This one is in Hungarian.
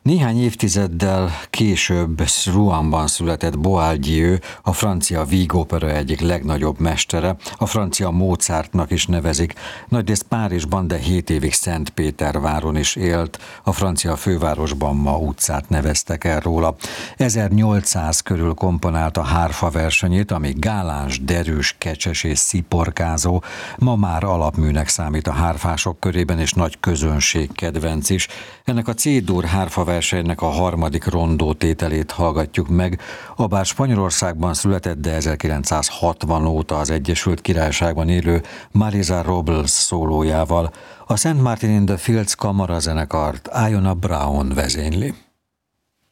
Néhány évtizeddel később Rouen-ban született Boieldieu, a francia vígopera egyik legnagyobb mestere, a francia Mozartnak is nevezik. Nagyrészt Párizsban, de 7 évig Szentpéterváron is élt, a francia fővárosban ma utcát neveztek el róla. 1800 körül komponálta hárfa versenyét, ami gáláns, derűs, kecses és sziporkázó, ma már alapműnek számít a hárfások körében, és nagy közönség kedvenc is. Ennek a C-dur hárfa versenynek a harmadik rondó tételét hallgatjuk meg. Habár Spanyolországban született, de 1960 óta az Egyesült Királyságban élő Marisa Robles szólójával. A St. Martin in the Fields kamarazenekart Iona Brown vezényli.